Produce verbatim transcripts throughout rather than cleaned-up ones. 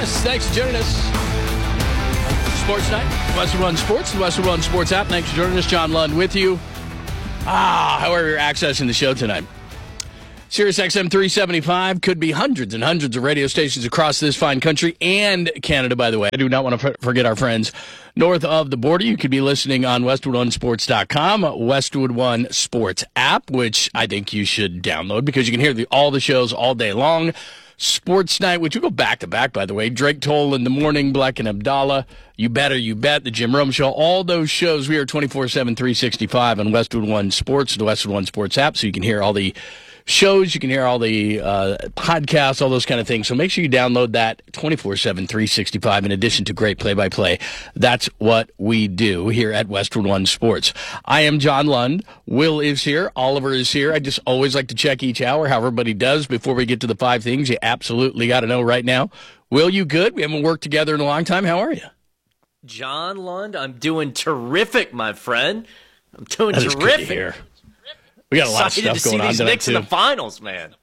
Yes, thanks for joining us. Sports Night, Westwood One Sports, the Westwood One Sports app. Thanks for joining us. John Lund with you. Ah, however you're accessing the show tonight. Sirius X M three seventy-five could be hundreds and hundreds of radio stations across this fine country and Canada, by the way. I do not want to forget our friends north of the border. You could be listening on Westwood One Sports dot com, Westwood One Sports app, which I think you should download because you can hear the, all the shows all day long. Sports Night, which will go back to back, by the way. Drake Toll in the morning, Black and Abdallah, You Better, You Bet, The Jim Rome Show, all those shows. We are twenty-four seven, three sixty-five on Westwood One Sports, the Westwood One Sports app, so you can hear all the shows, you can hear all the uh, podcasts, all those kind of things. So make sure you download that twenty-four seven, three sixty-five in addition to great play-by-play. That's what we do here at Westwood One Sports. I am John Lund. Will is here. Oliver is here. I just always like to check each hour how everybody does before we get to the five things you absolutely got to know right now. Will, you good? We haven't worked together in a long time. How are you? John Lund, I'm doing terrific, my friend. I'm doing that is terrific. Good to hear. We got a lot Excited of stuff to going see on these tonight, Knicks too. in the finals, man.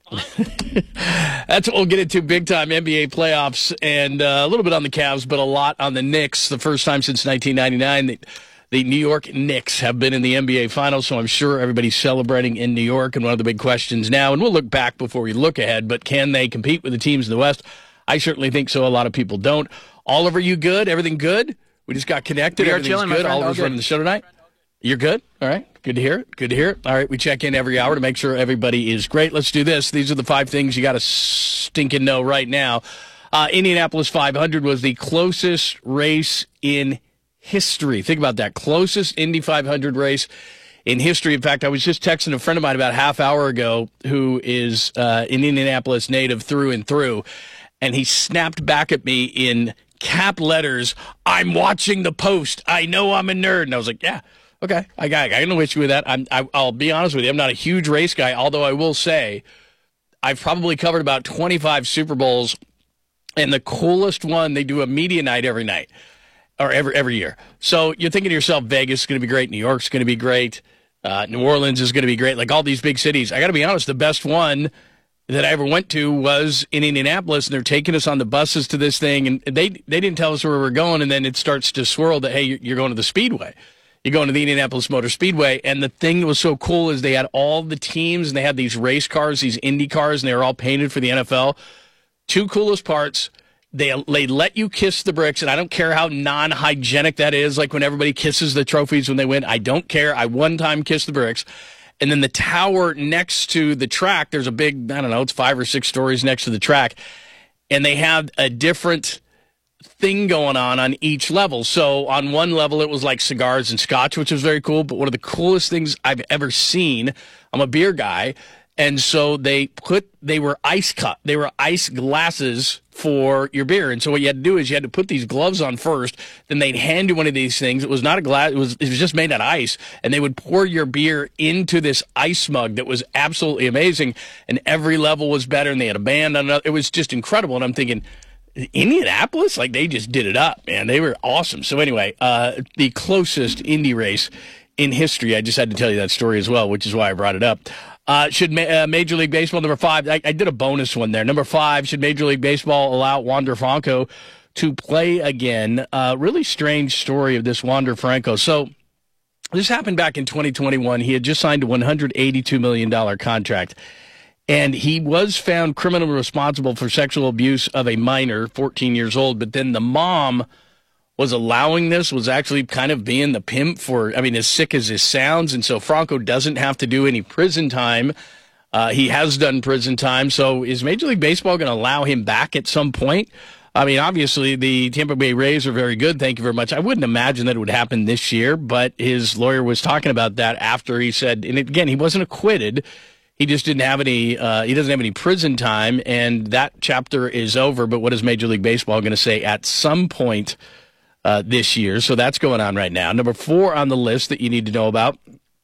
That's what we'll get into big-time N B A playoffs and uh, a little bit on the Cavs, but a lot on the Knicks. The first time since nineteen ninety-nine, the, the New York Knicks have been in the N B A Finals, so I'm sure everybody's celebrating in New York. And one of the big questions now, and we'll look back before we look ahead, but can they compete with the teams in the West? I certainly think so. A lot of people don't. Oliver, you good? Everything good? We just got connected. We are Everything's chilling, my good. friend. Oliver's All running good. the show tonight. You're good? All right. Good to hear it. Good to hear it. All right. We check in every hour to make sure everybody is great. Let's do this. These are the five things you got to stinking know right now. Uh, Indianapolis five hundred was the closest race in history. Think about that. Closest Indy five hundred race in history. In fact, I was just texting a friend of mine about a half hour ago who is uh, an Indianapolis native through and through, and he snapped back at me in cap letters, "I'm watching the Post. I know I'm a nerd." And I was like, yeah. Okay, I got, I got no issue with that. I'm, I, I'll be honest with you. I'm not a huge race guy, although I will say I've probably covered about twenty-five Super Bowls, and the coolest one, they do a media night every night, or every every year. So you're thinking to yourself, Vegas is going to be great, New York's going to be great, uh, New Orleans is going to be great, like all these big cities. I got to be honest, the best one that I ever went to was in Indianapolis, and they're taking us on the buses to this thing, and they they didn't tell us where we were going, and then it starts to swirl that, hey, you're going to the Speedway. You're going to the Indianapolis Motor Speedway, and the thing that was so cool is they had all the teams, and they had these race cars, these Indy cars, and they were all painted for the N F L. Two coolest parts, they, they let you kiss the bricks, and I don't care how non-hygienic that is, like when everybody kisses the trophies when they win. I don't care. I one time kissed the bricks. And then the tower next to the track, there's a big, I don't know, it's five or six stories next to the track, and they have a different thing going on on each level. So on one level, it was like cigars and scotch, which was very cool. But one of the coolest things I've ever seen, I'm a beer guy, and so they put, they were ice cup, they were ice glasses for your beer. And so what you had to do is you had to put these gloves on first, then they'd hand you one of these things. It was not a glass, it was, it was just made out of ice, and they would pour your beer into this ice mug that was absolutely amazing, and every level was better, and they had a band on it. It was just incredible, and I'm thinking, Indianapolis, like they just did it up, man. They were awesome. So anyway, uh, the closest Indy race in history. I just had to tell you that story as well, which is why I brought it up. Uh, should ma- uh, Major League Baseball, number five, I, I did a bonus one there. Number five, should Major League Baseball allow Wander Franco to play again? Uh, really strange story of this Wander Franco. So this happened back in twenty twenty-one. He had just signed a one hundred eighty-two million dollars contract. And he was found criminally responsible for sexual abuse of a minor, fourteen years old. But then the mom was allowing this, was actually kind of being the pimp for, I mean, as sick as this sounds. And so Franco doesn't have to do any prison time. Uh, he has done prison time. So is Major League Baseball going to allow him back at some point? I mean, obviously, the Tampa Bay Rays are very good. Thank you very much. I wouldn't imagine that it would happen this year, but his lawyer was talking about that after he said, and again, he wasn't acquitted. He just didn't have any, uh, he doesn't have any prison time, and that chapter is over. But what is Major League Baseball going to say at some point uh, this year? So that's going on right now. Number four on the list that you need to know about.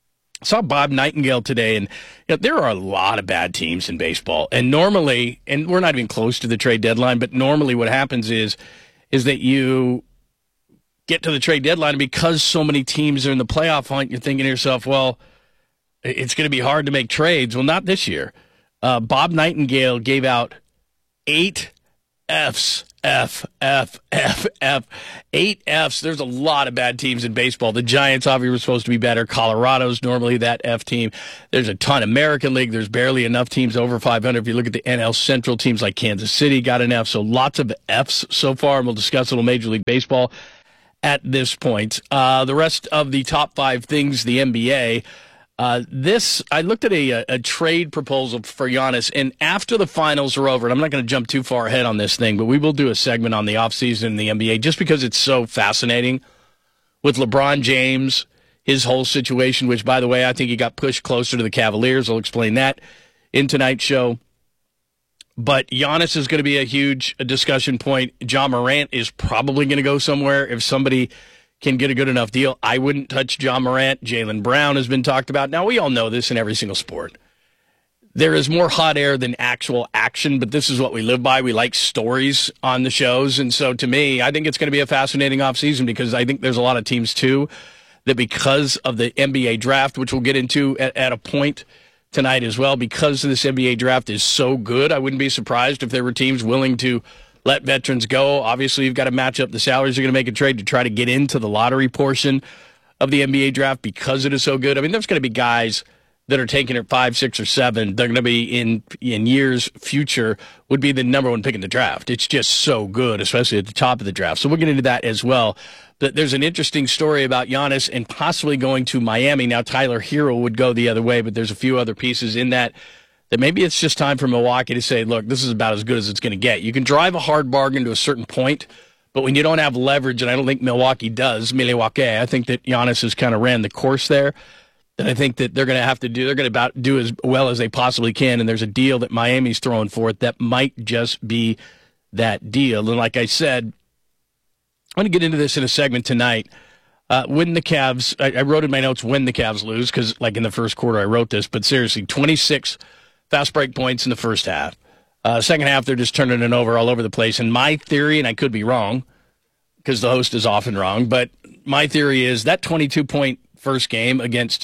I saw Bob Nightingale today, and you know, there are a lot of bad teams in baseball. And normally, and we're not even close to the trade deadline, but normally what happens is, is that you get to the trade deadline, and because so many teams are in the playoff hunt, you're thinking to yourself, well, it's going to be hard to make trades. Well, not this year. Uh, Bob Nightingale gave out eight Fs F, F, F, F. Eight Fs. There's a lot of bad teams in baseball. The Giants obviously were supposed to be better. Colorado's normally that F team. There's a ton. American League, there's barely enough teams over five hundred. If you look at the N L Central, teams like Kansas City got an F. So lots of Fs so far, and we'll discuss a little Major League Baseball at this point. Uh, the rest of the top five things, the N B A. Uh, this, I looked at a, a trade proposal for Giannis, and after the finals are over, and I'm not going to jump too far ahead on this thing, but we will do a segment on the offseason in the N B A just because it's so fascinating with LeBron James, his whole situation, which, by the way, I think he got pushed closer to the Cavaliers. I'll explain that in tonight's show. But Giannis is going to be a huge discussion point. Ja Morant is probably going to go somewhere if somebody can get a good enough deal. I wouldn't touch Ja Morant. Jaylen Brown has been talked about. Now, we all know this in every single sport. There is more hot air than actual action, but this is what we live by. We like stories on the shows. And so, to me, I think it's going to be a fascinating offseason because I think there's a lot of teams, too, that because of the N B A draft, which we'll get into at, at a point tonight as well, because this N B A draft is so good, I wouldn't be surprised if there were teams willing to let veterans go. Obviously, you've got to match up the salaries. You're going to make a trade to try to get into the lottery portion of the N B A draft because it is so good. I mean, there's going to be guys that are taking it five, six, or seven. They're going to be in in years future would be the number one pick in the draft. It's just so good, especially at the top of the draft. So we'll get into that as well. But there's an interesting story about Giannis and possibly going to Miami. Now, Tyler Hero would go the other way, but there's a few other pieces in that that maybe it's just time for Milwaukee to say, look, this is about as good as it's going to get. You can drive a hard bargain to a certain point, but when you don't have leverage, and I don't think Milwaukee does, Milwaukee, I think that Giannis has kind of ran the course there, that I think that they're going to have to do, they're going to about do as well as they possibly can, and there's a deal that Miami's throwing for it that might just be that deal. And like I said, I'm going to get into this in a segment tonight. Uh, when the Cavs, I, I wrote in my notes when the Cavs lose, because like in the first quarter I wrote this, but seriously, twenty-six fast break points in the first half. Uh, second half, they're just turning it over all over the place. And my theory, and I could be wrong, because the host is often wrong, but my theory is that twenty-two point first game against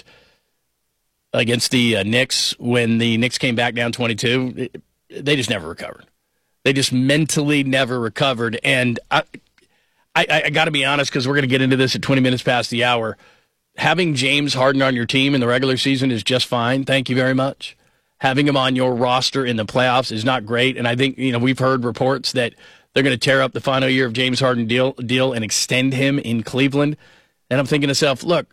against the uh, Knicks, when the Knicks came back down twenty-two, it, they just never recovered. They just mentally never recovered. And I, I, I got to be honest, because we're going to get into this at twenty minutes past the hour. Having James Harden on your team in the regular season is just fine. Thank you very much. Having him on your roster in the playoffs is not great. And I think, you know, we've heard reports that they're going to tear up the final year of James Harden deal, deal and extend him in Cleveland. And I'm thinking to myself, look,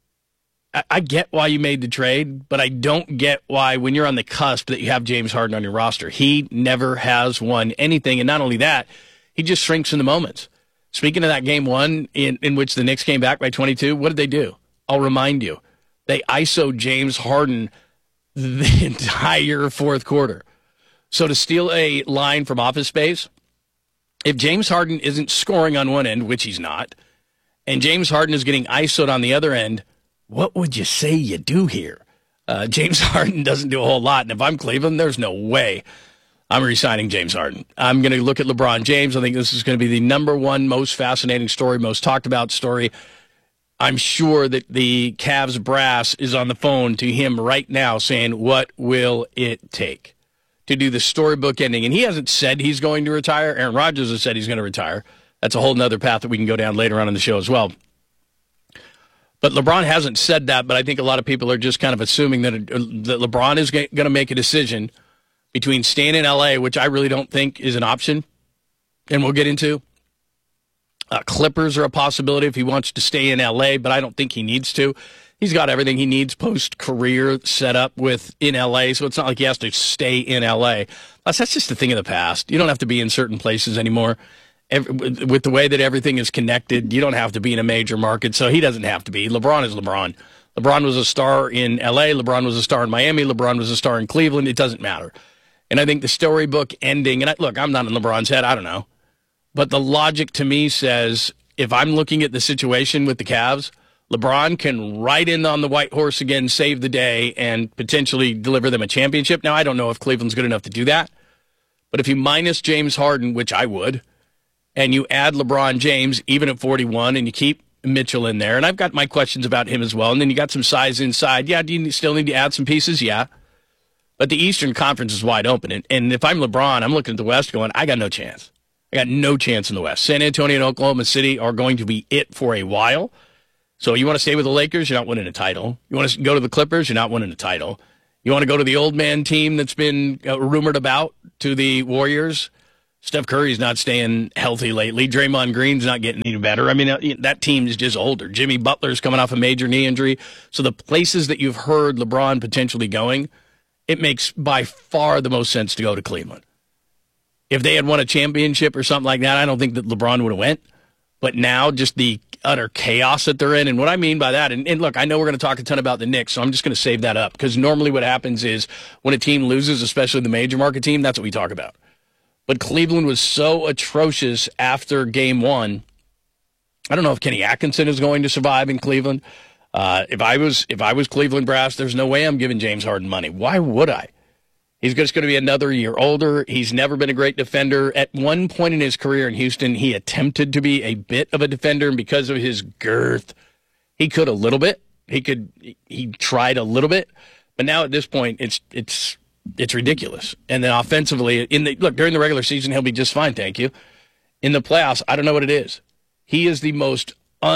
I, I get why you made the trade, but I don't get why when you're on the cusp that you have James Harden on your roster. He never has won anything. And not only that, he just shrinks in the moments. Speaking of that game one in, in which the Knicks came back by twenty-two, what did they do? I'll remind you. They I S O'd James Harden the entire fourth quarter. So to steal a line from Office Space, if James Harden isn't scoring on one end, which he's not, and James Harden is getting I S O'd on the other end, what would you say you do here? Uh, James Harden doesn't do a whole lot, and if I'm Cleveland, there's no way I'm re-signing James Harden. I'm going to look at LeBron James. I think this is going to be the number one most fascinating story, most talked about story. I'm sure that the Cavs brass is on the phone to him right now saying, what will it take to do the storybook ending? And he hasn't said he's going to retire. Aaron Rodgers has said he's going to retire. That's a whole nother path that we can go down later on in the show as well. But LeBron hasn't said that, but I think a lot of people are just kind of assuming that, it, that LeBron is going to make a decision between staying in L A, which I really don't think is an option, and we'll get into. Uh, Clippers are a possibility if he wants to stay in L A, but I don't think he needs to. He's got everything he needs post-career set up with in L A, so it's not like he has to stay in L A. Plus, that's just a thing of the past. You don't have to be in certain places anymore. Every, with the way that everything is connected, you don't have to be in a major market, so he doesn't have to be. LeBron is LeBron. LeBron was a star in L A. LeBron was a star in Miami. LeBron was a star in Cleveland. It doesn't matter. And I think the storybook ending, and I, look, I'm not in LeBron's head. I don't know. But the logic to me says, if I'm looking at the situation with the Cavs, LeBron can ride in on the white horse again, save the day, and potentially deliver them a championship. Now, I don't know if Cleveland's good enough to do that. But if you minus James Harden, which I would, and you add LeBron James, even at forty-one, and you keep Mitchell in there, and I've got my questions about him as well, and then you got some size inside. Yeah, do you still need to add some pieces? Yeah. But the Eastern Conference is wide open. And, and if I'm LeBron, I'm looking at the West going, I got no chance. They got no chance in the West. San Antonio and Oklahoma City are going to be it for a while. So you want to stay with the Lakers, you're not winning a title. You want to go to the Clippers, you're not winning a title. You want to go to the old man team that's been uh, rumored about, to the Warriors. Steph Curry's not staying healthy lately. Draymond Green's not getting any better. I mean, uh, that team is just older. Jimmy Butler's coming off a major knee injury. So the places that you've heard LeBron potentially going, it makes by far the most sense to go to Cleveland. If they had won a championship or something like that, I don't think that LeBron would have went. But now, just the utter chaos that they're in, and what I mean by that, and, and look, I know we're going to talk a ton about the Knicks, so I'm just going to save that up, because normally what happens is when a team loses, especially the major market team, that's what we talk about. But Cleveland was so atrocious after game one. I don't know if Kenny Atkinson is going to survive in Cleveland. Uh, if I was if I was Cleveland Brass, there's no way I'm giving James Harden money. Why would I? He's just going to be another year older. He's never been a great defender. At one point in his career in Houston, he attempted to be a bit of a defender, and because of his girth, he could a little bit. He could. He tried a little bit, but now at this point, it's it's it's ridiculous. And then offensively, in the look during the regular season, he'll be just fine, thank you. In the playoffs, I don't know what it is. He is the most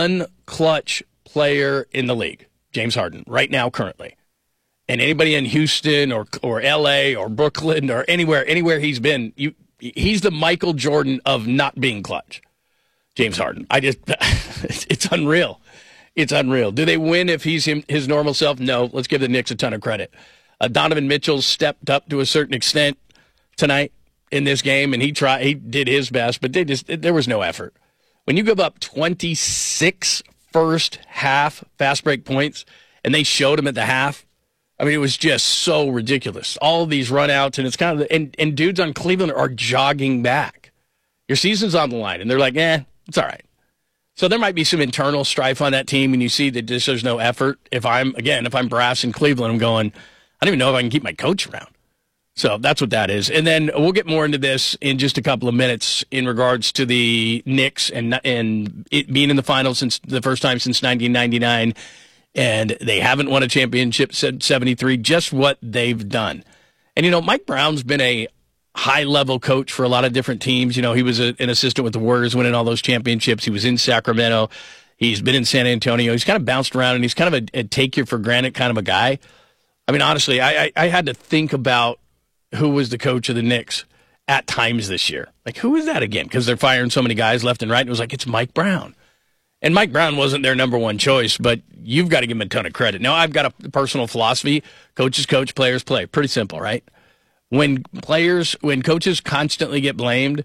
unclutch player in the league, James Harden, right now, currently. And anybody in Houston or or L A or Brooklyn or anywhere anywhere he's been, you he's the Michael Jordan of not being clutch. James Harden. I just it's, it's unreal. It's unreal. Do they win if he's him, his normal self? No. Let's give the Knicks a ton of credit. Uh, Donovan Mitchell stepped up to a certain extent tonight in this game, and he tried. He did his best, but they just there was no effort. When you give up twenty-six first half fast break points, and they showed him at the half. I mean, it was just so ridiculous. All of these run-outs, and it's kind of and, and dudes on Cleveland are jogging back. Your season's on the line, and they're like, eh, it's all right. So there might be some internal strife on that team, and you see that just, there's no effort. If I'm, again, if I'm Brass in Cleveland, I'm going, I don't even know if I can keep my coach around. So that's what that is. And then we'll get more into this in just a couple of minutes in regards to the Knicks and and it being in the finals since the first time since nineteen ninety-nine. And they haven't won a championship since seventy-three, just what they've done. And, you know, Mike Brown's been a high-level coach for a lot of different teams. You know, he was a, an assistant with the Warriors winning all those championships. He was in Sacramento. He's been in San Antonio. He's kind of bounced around, and he's kind of a, a take-you-for-granted kind of a guy. I mean, honestly, I, I, I had to think about who was the coach of the Knicks at times this year. Like, who is that again? Because they're firing so many guys left and right. And it was like, it's Mike Brown. And Mike Brown wasn't their number one choice, but you've got to give him a ton of credit. Now, I've got a personal philosophy. Coaches coach, players play. Pretty simple, right? When players, when coaches constantly get blamed,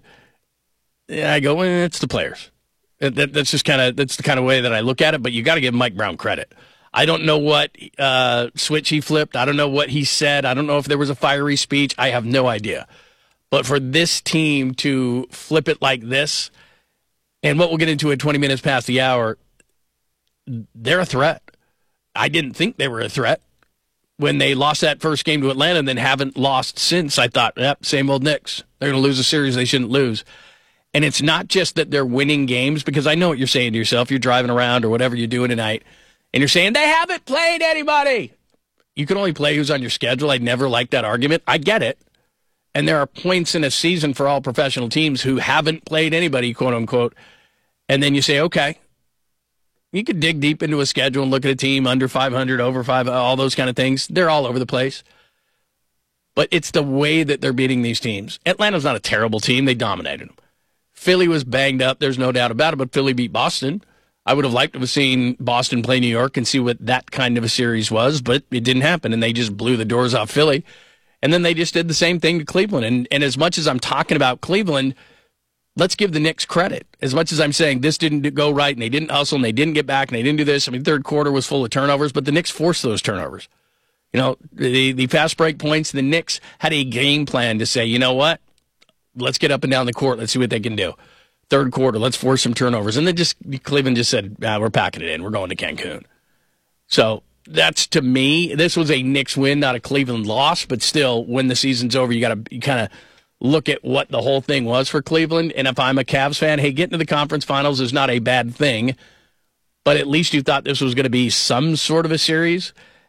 I go, well, it's the players. That, that's just kind of, that's the kind of way that I look at it, but you got to give Mike Brown credit. I don't know what uh, switch he flipped. I don't know what he said. I don't know if there was a fiery speech. I have no idea. But for this team to flip it like this, and what we'll get into at twenty minutes past the hour, they're a threat. I didn't think they were a threat when they lost that first game to Atlanta and then haven't lost since. I thought, yep, same old Knicks. They're going to lose a series they shouldn't lose. And it's not just that they're winning games, because I know what you're saying to yourself. You're driving around or whatever you're doing tonight, and you're saying, they haven't played anybody. You can only play who's on your schedule. I never liked that argument. I get it. And there are points in a season for all professional teams who haven't played anybody, quote unquote. And then you say, okay, you could dig deep into a schedule and look at a team under five hundred, over five, all those kind of things. They're all over the place. But it's the way that they're beating these teams. Atlanta's not a terrible team. They dominated them. Philly was banged up. There's no doubt about it, but Philly beat Boston. I would have liked to have seen Boston play New York and see what that kind of a series was, but it didn't happen, and they just blew the doors off Philly. And then they just did the same thing to Cleveland. And, and as much as I'm talking about Cleveland, let's give the Knicks credit. As much as I'm saying this didn't go right, and they didn't hustle, and they didn't get back, and they didn't do this. I mean, third quarter was full of turnovers, but the Knicks forced those turnovers. You know, the, the fast break points, the Knicks had a game plan to say, you know what? Let's get up and down the court. Let's see what they can do. Third quarter, let's force some turnovers. And then just Cleveland just said, ah, we're packing it in. We're going to Cancun. So that's, to me, this was a Knicks win, not a Cleveland loss. But still, when the season's over, you got to you kind of look at what the whole thing was for Cleveland. And if I'm a Cavs fan, hey, getting to the conference finals is not a bad thing. But at least you thought this was going to be some sort of a series.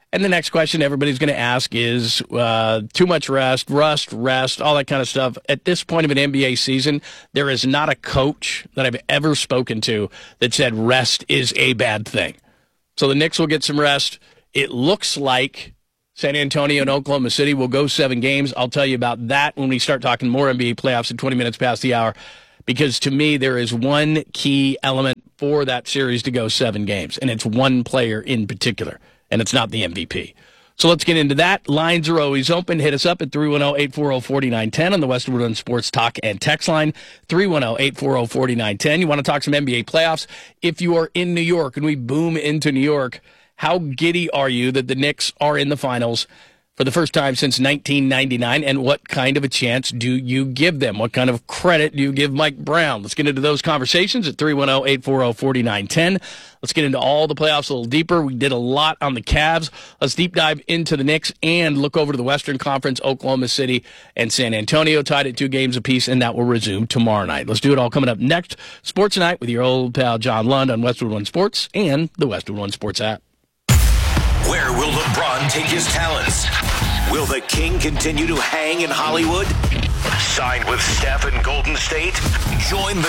And the next question everybody's going to ask is uh, too much rest, rust, rest, all that kind of stuff. At this point of an N B A season, there is not a coach that I've ever spoken to that said rest is a bad thing. So the Knicks will get some rest. It looks like San Antonio and Oklahoma City will go seven games. I'll tell you about that when we start talking more N B A playoffs at twenty minutes past the hour, because to me there is one key element for that series to go seven games, and it's one player in particular. And it's not the M V P. So let's get into that. Lines are always open. Hit us up at three one zero, eight four zero, four nine one zero on the Westwood One Sports Talk and Text line, three one zero, eight four zero, four nine one zero. You want to talk some N B A playoffs? If you are in New York and we boom into New York, how giddy are you that the Knicks are in the finals for the first time since nineteen ninety-nine, and what kind of a chance do you give them? What kind of credit do you give Mike Brown? Let's get into those conversations at three one zero, eight four zero, four nine one zero. Let's get into all the playoffs a little deeper. We did a lot on the Cavs. Let's deep dive into the Knicks and look over to the Western Conference. Oklahoma City and San Antonio tied at two games apiece, and that will resume tomorrow night. Let's do it all coming up next. Sports Night with your old pal John Lund on Westwood One Sports and the Westwood One Sports app. Where will LeBron take his talents? Will the King continue to hang in Hollywood? Signed with Steph in Golden State? Join the